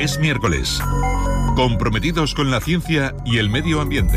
Es miércoles. Comprometidos con la ciencia y el medio ambiente.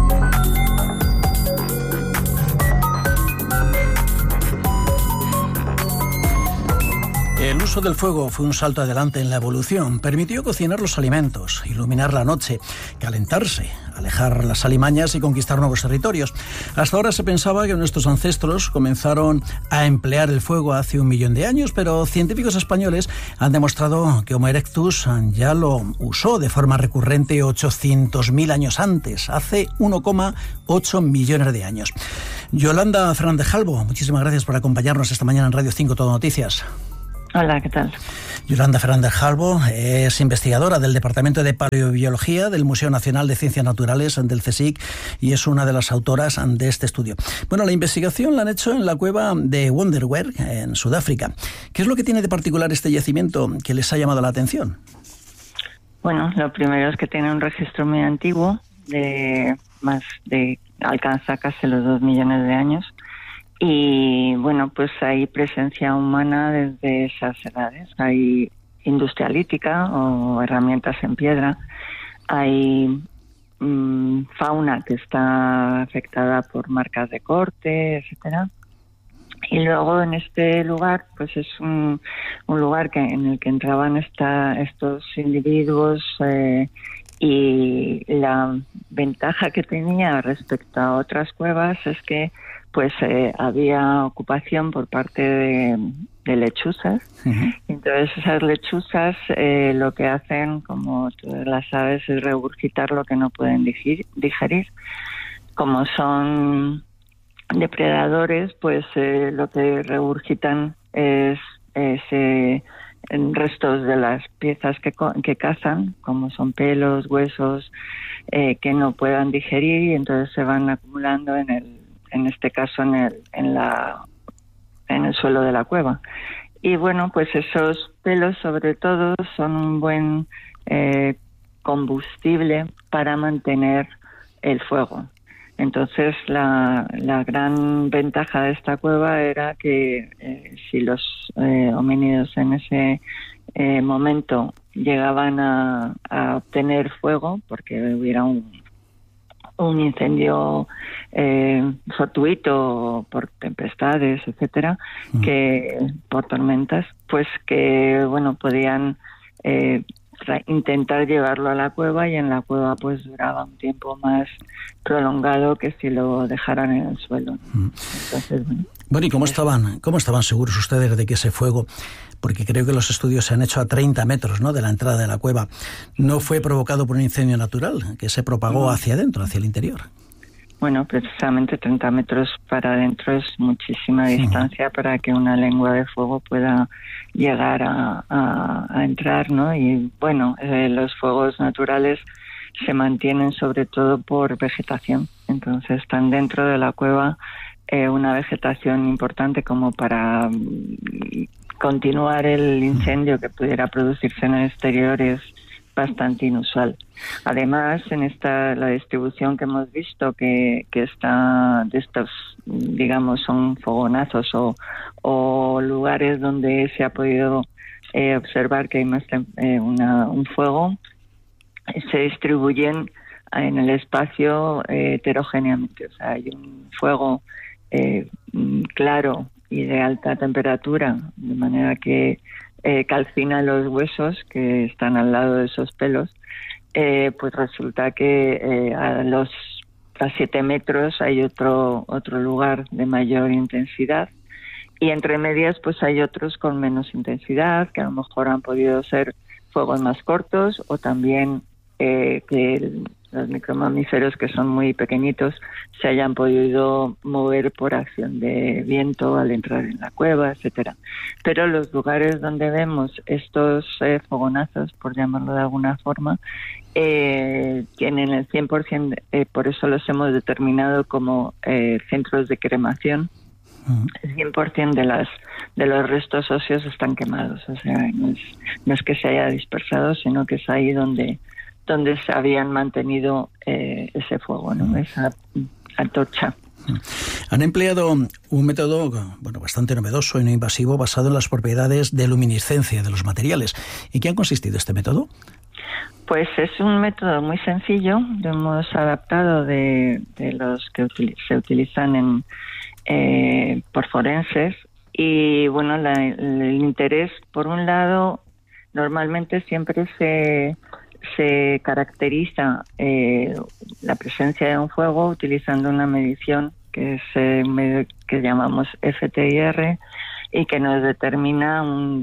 El uso del fuego fue un salto adelante en la evolución. Permitió cocinar los alimentos, iluminar la noche, calentarse, alejar las alimañas y conquistar nuevos territorios. Hasta ahora se pensaba que nuestros ancestros comenzaron a emplear el fuego hace 1 millón de años, pero científicos españoles han demostrado que Homo erectus ya lo usó de forma recurrente 800.000 años antes, hace 1,8 millones de años. Yolanda Fernández Jalbo, muchísimas gracias por acompañarnos esta mañana en Radio 5 Todo Noticias. Hola, ¿qué tal? Yolanda Fernández Jalbo es investigadora del Departamento de Paleobiología del Museo Nacional de Ciencias Naturales del CSIC y es una de las autoras de este estudio. Bueno, la investigación la han hecho en la cueva de Wonderwerk, en Sudáfrica. ¿Qué es lo que tiene de particular este yacimiento que les ha llamado la atención? Bueno, lo primero es que tiene un registro muy antiguo, alcanza casi los 2 millones de años. Y bueno, pues hay presencia humana desde esas edades. Hay industria lítica o herramientas en piedra. Hay fauna que está afectada por marcas de corte, etcétera. Y luego en este lugar, pues es un lugar en el que entraban estos individuos y la ventaja que tenía respecto a otras cuevas es que pues había ocupación por parte de lechuzas. Uh-huh. Entonces esas lechuzas lo que hacen, como todas las aves, es regurgitar lo que no pueden digerir. Como son depredadores, pues lo que regurgitan es restos de las piezas que cazan, como son pelos, huesos, que no puedan digerir, y entonces se van acumulando en este caso en el suelo de la cueva. Y bueno, pues esos pelos sobre todo son un buen combustible para mantener el fuego. Entonces la gran ventaja de esta cueva era que si los homínidos en ese momento llegaban a obtener fuego, porque hubiera un incendio fortuito por tempestades, etcétera, que por tormentas, pues que bueno, podían intentar llevarlo a la cueva, y en la cueva pues duraba un tiempo más prolongado que si lo dejaran en el suelo. Entonces, bueno, ¿y cómo estaban seguros ustedes de que ese fuego, porque creo que los estudios se han hecho a 30 metros, ¿no?, de la entrada de la cueva, no fue provocado por un incendio natural que se propagó hacia adentro, hacia el interior? Bueno, precisamente 30 metros para adentro es muchísima distancia para que una lengua de fuego pueda llegar a entrar, ¿no? Y bueno, los fuegos naturales se mantienen sobre todo por vegetación. Entonces están dentro de la cueva una vegetación importante como para continuar el incendio que pudiera producirse en el exterior es bastante inusual. Además, en la distribución que hemos visto, que está de estos, digamos, son fogonazos o lugares donde se ha podido observar que hay más un fuego, se distribuyen en el espacio heterogéneamente. O sea, hay un fuego claro y de alta temperatura, de manera que calcina los huesos que están al lado de esos pelos. Pues resulta que a 7 metros hay otro lugar de mayor intensidad, y entre medias pues hay otros con menos intensidad, que a lo mejor han podido ser fuegos más cortos, o también que los micromamíferos, que son muy pequeñitos, se hayan podido mover por acción de viento al entrar en la cueva, etcétera. Pero los lugares donde vemos estos fogonazos, por llamarlo de alguna forma, tienen el 100%, por eso los hemos determinado como centros de cremación. El 100% de los restos óseos están quemados. O sea, no es que se haya dispersado, sino que es ahí donde se habían mantenido ese fuego, ¿no? Esa antorcha. Han empleado un método bastante novedoso y no invasivo basado en las propiedades de luminiscencia de los materiales. ¿En qué ha consistido este método? Pues es un método muy sencillo, lo hemos adaptado de los que se utilizan por forenses. Y bueno, el interés, por un lado, normalmente siempre se caracteriza la presencia de un fuego utilizando una medición que es medio que llamamos FTIR y que nos determina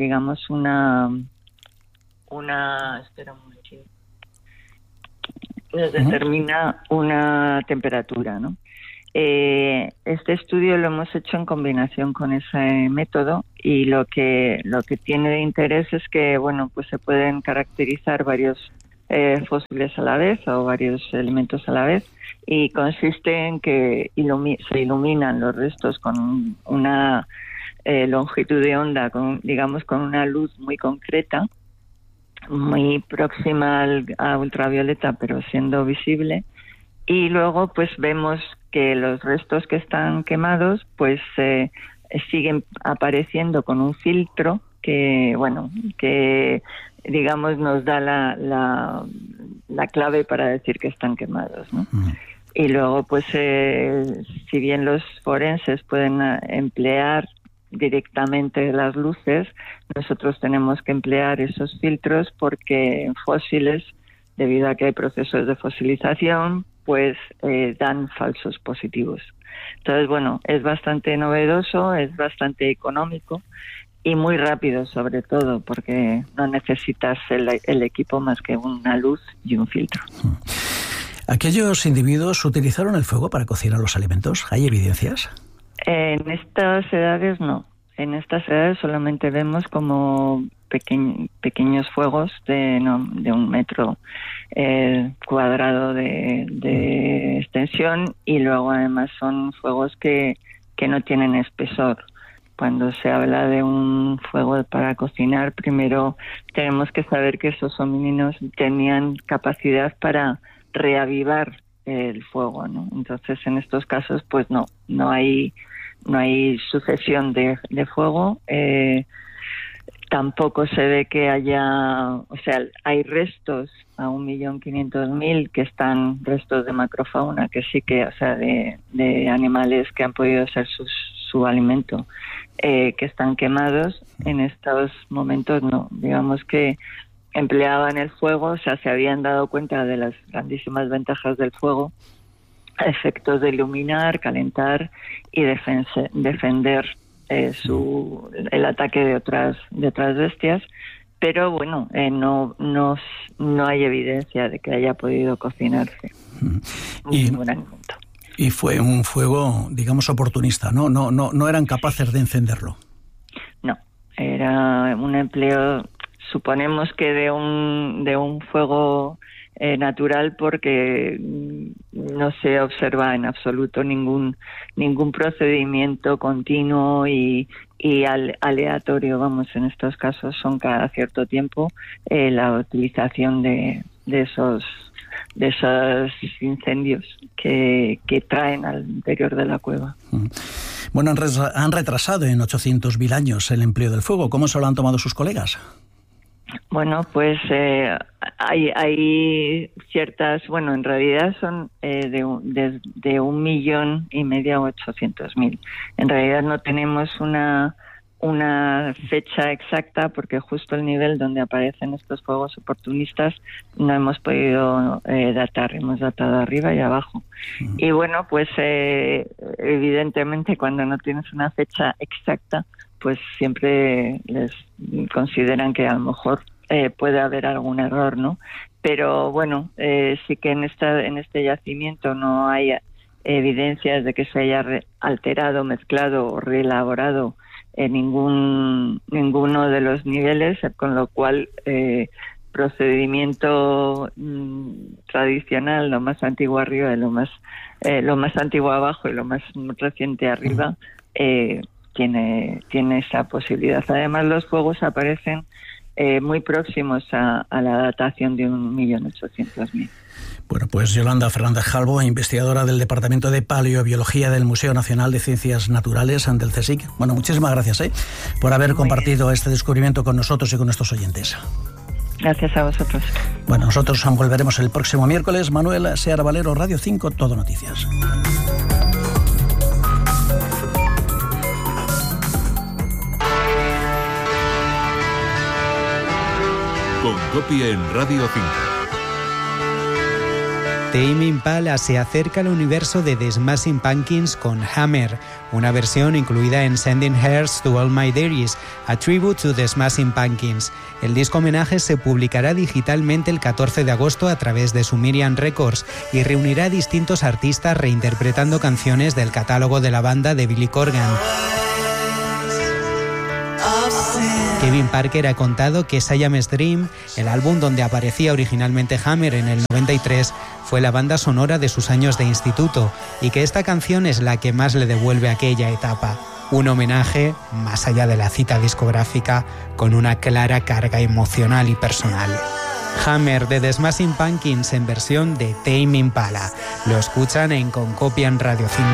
determina una temperatura, ¿no? Este estudio lo hemos hecho en combinación con ese método y lo que tiene de interés es que pues se pueden caracterizar varios fósiles a la vez o varios elementos a la vez, y consiste en que se iluminan los restos con una longitud de onda, con una luz muy concreta, muy próxima a ultravioleta, pero siendo visible. Y luego pues vemos que los restos que están quemados pues siguen apareciendo con un filtro que nos da la clave para decir que están quemados, ¿no? Y luego pues si bien los forenses pueden emplear directamente las luces, nosotros tenemos que emplear esos filtros porque en fósiles, debido a que hay procesos de fosilización, pues dan falsos positivos. Entonces, es bastante novedoso, es bastante económico y muy rápido, sobre todo, porque no necesitas el equipo más que una luz y un filtro. ¿Aquellos individuos utilizaron el fuego para cocinar los alimentos? ¿Hay evidencias? En estas edades no. En estas edades solamente vemos como pequeños fuegos de 1 metro cuadrado de extensión, y luego además son fuegos que no tienen espesor. Cuando se habla de un fuego para cocinar, primero tenemos que saber que esos homínidos tenían capacidad para reavivar el fuego, ¿no? Entonces, en estos casos, pues no hay sucesión de fuego. Tampoco se ve que hay restos a 1.500.000 que están restos de macrofauna, que sí que, de animales que han podido ser su alimento, que están quemados. En estos momentos no. Digamos que empleaban el fuego, se habían dado cuenta de las grandísimas ventajas del fuego, a efectos de iluminar, calentar y defender el ataque de otras bestias, pero no hay evidencia de que haya podido cocinarse ningún alimento. Y fue un fuego, digamos, oportunista, ¿no? No eran capaces de encenderlo. No, era un empleo, suponemos que de un fuego natural, porque no se observa en absoluto ningún procedimiento continuo y aleatorio. En estos casos son cada cierto tiempo la utilización de esos incendios que traen al interior de la cueva. Bueno, han retrasado en 800.000 años el empleo del fuego. ¿Cómo se lo han tomado sus colegas? Bueno, pues hay ciertas, en realidad son de 1,5 millones a 800.000. En realidad no tenemos una fecha exacta, porque justo el nivel donde aparecen estos fuegos oportunistas no hemos podido datar, hemos datado arriba y abajo. Y pues evidentemente cuando no tienes una fecha exacta, pues siempre les consideran que a lo mejor puede haber algún error, ¿no? Pero sí que en este yacimiento no hay evidencias de que se haya alterado, mezclado o reelaborado ninguno de los niveles, con lo cual procedimiento tradicional, lo más antiguo arriba y lo más antiguo abajo y lo más reciente arriba, tiene esa posibilidad. Además, los fuegos aparecen muy próximos a la datación de 1.800.000. Bueno, pues Yolanda Fernández Calvo, investigadora del Departamento de Paleobiología del Museo Nacional de Ciencias Naturales del CSIC. Bueno, muchísimas gracias por haber compartido este descubrimiento con nosotros y con nuestros oyentes. Gracias a vosotros. Bueno, nosotros volveremos el próximo miércoles. Manuel Seara Valero, Radio 5, Todo Noticias. Con Copia en Radio 5. Tame Impala se acerca al universo de The Smashing Pumpkins con Hammer, una versión incluida en Sending Hearts to All My Dearies, a tribute to The Smashing Pumpkins. El disco homenaje se publicará digitalmente el 14 de agosto a través de Sumerian Records y reunirá a distintos artistas reinterpretando canciones del catálogo de la banda de Billy Corgan. Kevin Parker ha contado que Siamese Dream, el álbum donde aparecía originalmente Hammer en el 93, fue la banda sonora de sus años de instituto y que esta canción es la que más le devuelve a aquella etapa. Un homenaje, más allá de la cita discográfica, con una clara carga emocional y personal. Hammer de The Smashing Pumpkins en versión de Tame Impala. Lo escuchan en Concopia en Radio 5.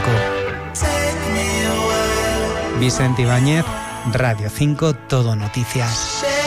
Vicente Ibáñez, Radio 5, Todo Noticias.